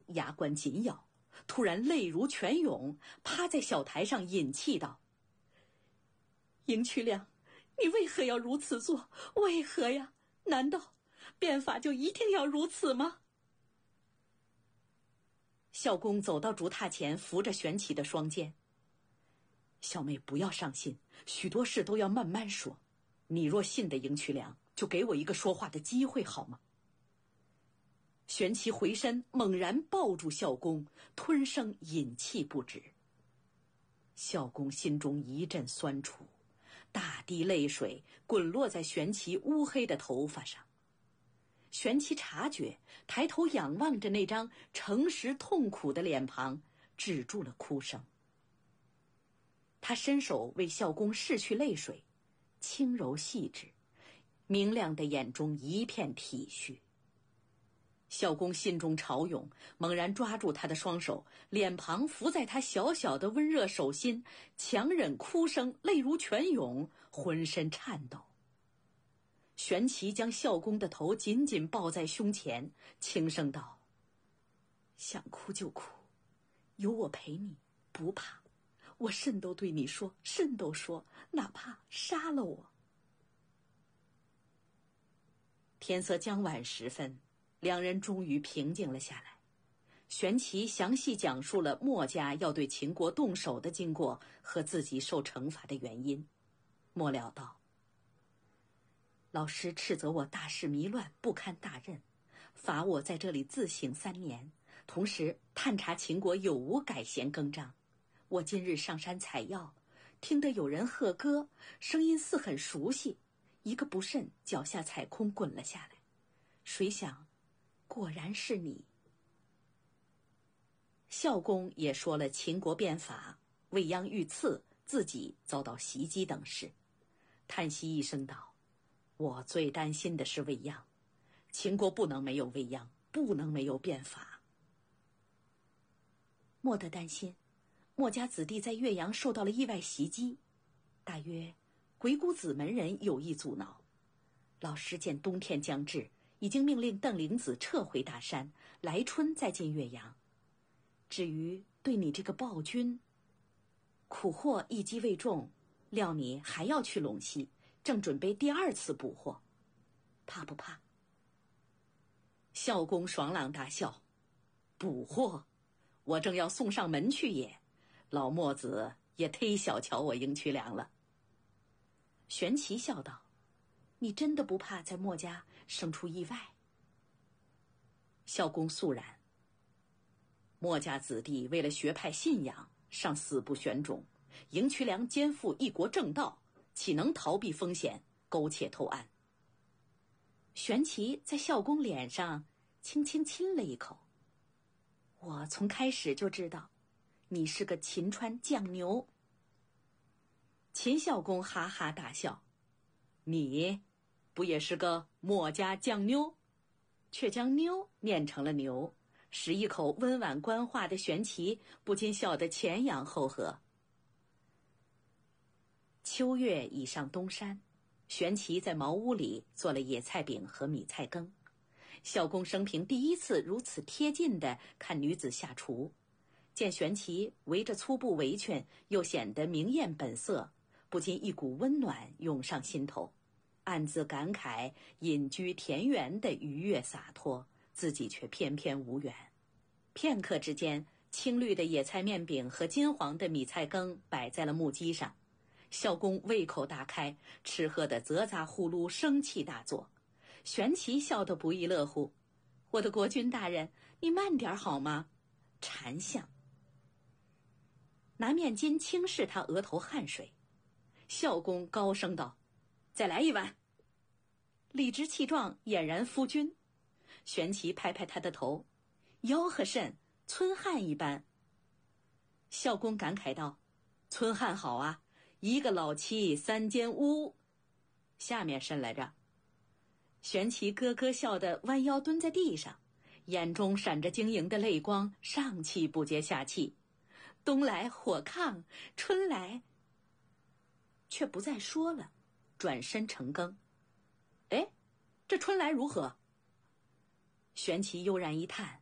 牙关紧咬，突然泪如泉涌，趴在小台上饮气道：赢渠梁，你为何要如此做？为何呀？难道变法就一定要如此吗？孝公走到竹榻前，扶着玄奇的双肩：小妹不要伤心，许多事都要慢慢说。你若信得赢渠梁，就给我一个说话的机会好吗？玄奇回身猛然抱住孝公，吞声饮气不止。孝公心中一阵酸楚，大滴泪水滚落在玄奇乌黑的头发上。玄奇察觉，抬头仰望着那张诚实痛苦的脸庞，止住了哭声。他伸手为孝公拭去泪水，轻柔细致，明亮的眼中一片体恤。孝公心中潮涌，猛然抓住他的双手，脸庞伏在他小小的温热手心，强忍哭声，泪如泉涌，浑身颤抖。玄奇将孝公的头紧紧抱在胸前，轻声道：想哭就哭，有我陪你，不怕。我甚都对你说，甚都说，哪怕杀了我。天色将晚时分，两人终于平静了下来。玄奇详细讲述了墨家要对秦国动手的经过和自己受惩罚的原因。末了道：老师斥责我大事迷乱，不堪大任，罚我在这里自省3年，同时探查秦国有无改弦更张。我今日上山采药，听得有人喝歌，声音似很熟悉，一个不慎，脚下踩空滚了下来，谁想果然是你。孝公也说了秦国变法，未央遇刺，自己遭到袭击等事，叹息一声道：我最担心的是未央，秦国不能没有未央，不能没有变法。莫得担心，墨家子弟在岳阳受到了意外袭击，大约鬼谷子门人有意阻挠。老师见冬天将至，已经命令邓灵子撤回大山，来春再进岳阳。至于对你这个暴君，苦货一击未中，料你还要去陇西，正准备第2次捕获，怕不怕？孝公爽朗大笑：捕获？我正要送上门去也，老墨子也忒小瞧我赢渠梁了。玄奇笑道：你真的不怕在墨家生出意外？孝公肃然：墨家子弟为了学派信仰，尚死不选种，赢渠梁肩负一国正道，岂能逃避风险，苟且偷安？玄奇在孝公脸上轻轻亲了一口：我从开始就知道你是个秦川犟牛。秦孝公哈哈大笑：你不也是个墨家犟妞？却将妞念成了牛，使一口温婉官话的玄奇不禁笑得前仰后合。秋月已上东山，玄奇在茅屋里做了野菜饼和米菜羹。孝公生平第一次如此贴近地看女子下厨，见玄奇围着粗布围裙，又显得明艳本色，不禁一股温暖涌上心头，暗自感慨隐居田园的愉悦洒脱，自己却偏偏无缘。片刻之间，青绿的野菜面饼和金黄的米菜羹摆在了木屐上，孝公胃口大开，吃喝的啧咂呼噜，生气大作。玄奇笑得不亦乐乎：我的国君大人，你慢点好吗？馋相。拿面巾轻拭他额头汗水。孝公高声道：再来一碗。理直气壮，俨然夫君。玄奇拍拍他的头：吆喝甚，村汉一般。孝公感慨道：村汉好啊，一个老妻3间屋。下面甚来着？玄奇咯咯笑得弯腰蹲在地上，眼中闪着晶莹的泪光，上气不接下气。冬来火炕，春来……却不再说了，转身成羹。哎，这春来如何？玄奇悠然一叹：